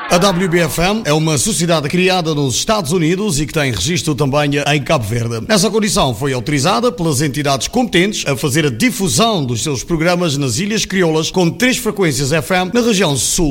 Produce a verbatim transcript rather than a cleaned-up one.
A W B F M é uma sociedade criada nos Estados Unidos e que tem registro também em Cabo Verde. Nessa condição foi autorizada pelas entidades competentes a fazer a difusão dos seus programas nas Ilhas Crioulas com três frequências F M na região sul